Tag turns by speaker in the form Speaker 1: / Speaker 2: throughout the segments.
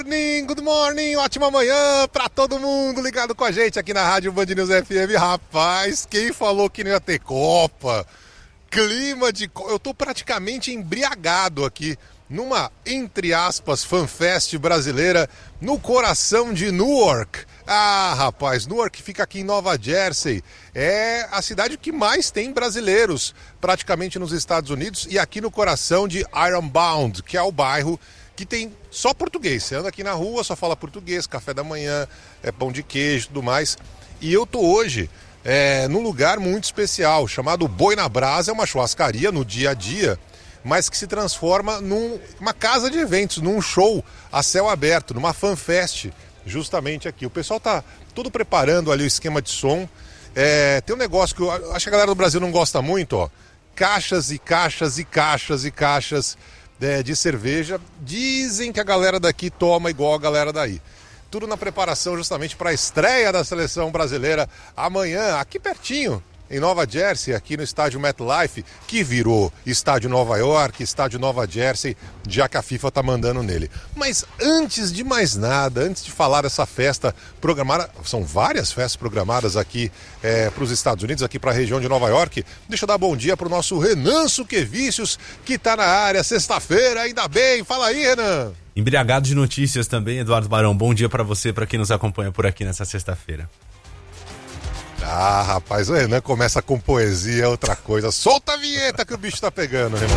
Speaker 1: Good morning, ótima manhã pra todo mundo ligado com a gente aqui na Rádio Band News FM. Rapaz, quem falou que não ia ter Copa? Clima de... Eu tô praticamente embriagado aqui numa, entre aspas, fanfest brasileira no coração de Newark. Ah, rapaz, Newark fica aqui em Nova Jersey. É a cidade que mais tem brasileiros praticamente nos Estados Unidos e aqui no coração de Ironbound, que é o bairro que tem só português. Você anda aqui na rua, só fala português, café da manhã, pão de queijo e tudo mais. E eu tô hoje num lugar muito especial, chamado Boi na Brasa. É uma churrascaria no dia a dia, mas que se transforma numa casa de eventos, num show a céu aberto, numa fanfest, justamente aqui. O pessoal tá todo preparando ali o esquema de som. Tem um negócio que eu acho que a galera do Brasil não gosta muito, ó. Caixas e caixas e caixas e caixas de cerveja. Dizem que a galera daqui toma igual a galera daí. Tudo na preparação justamente para a estreia da seleção brasileira amanhã, aqui pertinho, em Nova Jersey, aqui no estádio MetLife, que virou estádio Nova York, estádio Nova Jersey, já que a FIFA está mandando nele. Mas antes de mais nada, antes de falar dessa festa programada, são várias festas programadas aqui para os Estados Unidos, aqui para a região de Nova York, deixa eu dar bom dia para o nosso Renan Suquevicius, que está na área, sexta-feira, ainda bem. Fala aí, Renan.
Speaker 2: Embriagado de notícias também, Eduardo Barão. Bom dia para você, para quem nos acompanha por aqui nessa sexta-feira.
Speaker 1: Ah, rapaz, o Renan começa com poesia, outra coisa. Solta a vinheta que o bicho tá pegando, Renan.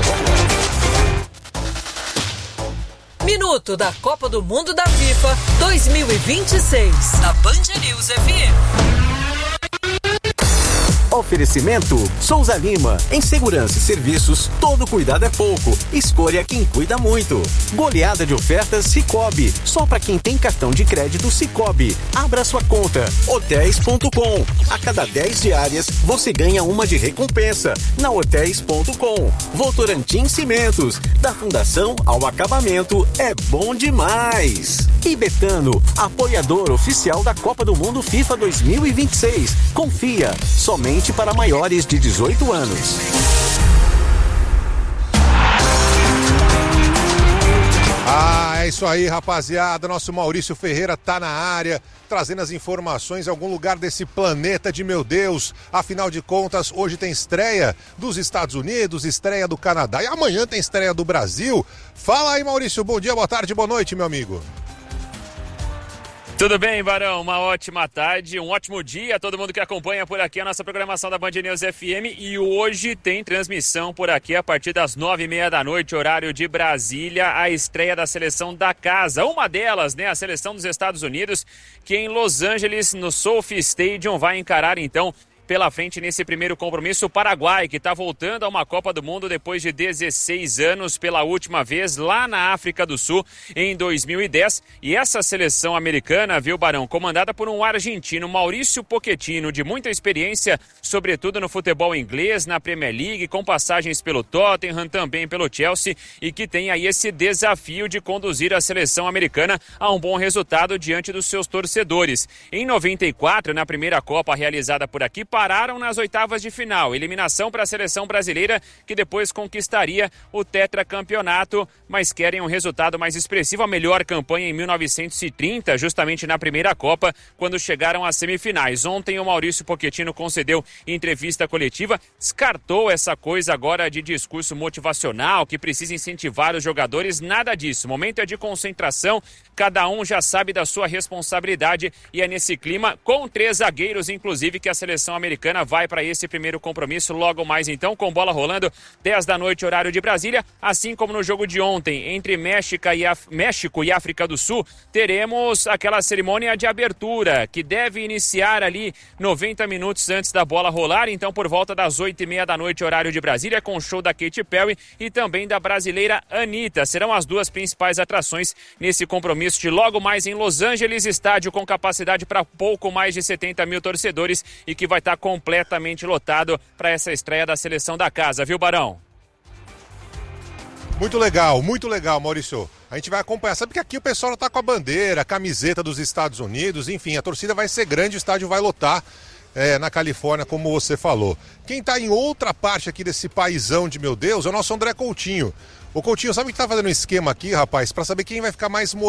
Speaker 3: Minuto da Copa do Mundo da FIFA 2026. Na Band News FM.
Speaker 4: Oferecimento Souza Lima. Em segurança e serviços, todo cuidado é pouco. Escolha quem cuida muito. Goleada de ofertas Sicoob. Só para quem tem cartão de crédito Sicoob. Abra sua conta. Hotéis.com. A cada 10 diárias, você ganha uma de recompensa. Na Hotéis.com. Votorantim Cimentos. Da fundação ao acabamento, é bom demais. E Betano, apoiador oficial da Copa do Mundo FIFA 2026. Confia. Somente para maiores de 18 anos.
Speaker 1: É isso aí, rapaziada. Nosso Maurício Ferreira tá na área, trazendo as informações em algum lugar desse planeta de meu Deus. Afinal de contas, hoje tem estreia dos Estados Unidos, estreia do Canadá e amanhã tem estreia do Brasil. Fala aí, Maurício. Bom dia, boa tarde, boa noite, meu amigo.
Speaker 5: Tudo bem, Barão? Uma ótima tarde, um ótimo dia a todo mundo que acompanha por aqui a nossa programação da Band News FM. E hoje tem transmissão por aqui a partir das 9h30 da noite, horário de Brasília, a estreia da seleção da casa. Uma delas, né, a seleção dos Estados Unidos, que em Los Angeles, no SoFi Stadium, vai encarar então pela frente nesse primeiro compromisso o Paraguai, que está voltando a uma Copa do Mundo depois de 16 anos, pela última vez lá na África do Sul em 2010. E essa seleção americana, viu, Barão, comandada por um argentino, Maurício Pochettino, de muita experiência, sobretudo no futebol inglês, na Premier League, com passagens pelo Tottenham, também pelo Chelsea, e que tem aí esse desafio de conduzir a seleção americana a um bom resultado diante dos seus torcedores. Em 94, na primeira Copa realizada por aqui, pararam nas oitavas de final. Eliminação para a seleção brasileira, que depois conquistaria o tetracampeonato, mas querem um resultado mais expressivo. A melhor campanha em 1930, justamente na primeira Copa, quando chegaram às semifinais. Ontem o Maurício Pochettino concedeu entrevista coletiva, descartou essa coisa agora de discurso motivacional, que precisa incentivar os jogadores. Nada disso. O momento é de concentração, cada um já sabe da sua responsabilidade e é nesse clima, com 3 zagueiros, inclusive, que a seleção americana vai para esse primeiro compromisso logo mais então, com bola rolando 10 da noite, horário de Brasília. Assim como no jogo de ontem entre México e África do Sul, teremos aquela cerimônia de abertura que deve iniciar ali 90 minutos antes da bola rolar, então por volta das 8h30 da noite, horário de Brasília, com o show da Katy Perry e também da brasileira Anitta. Serão as duas principais atrações nesse compromisso de logo mais em Los Angeles, estádio com capacidade para pouco mais de 70 mil torcedores e que vai estar completamente lotado para essa estreia da seleção da casa, viu, Barão?
Speaker 1: Muito legal, Maurício. A gente vai acompanhar. Sabe que aqui o pessoal não tá com a bandeira, a camiseta dos Estados Unidos, enfim, a torcida vai ser grande, o estádio vai lotar na Califórnia, como você falou. Quem tá em outra parte aqui desse paizão de meu Deus é o nosso André Coutinho. O Coutinho, sabe que tá fazendo um esquema aqui, rapaz, para saber quem vai ficar mais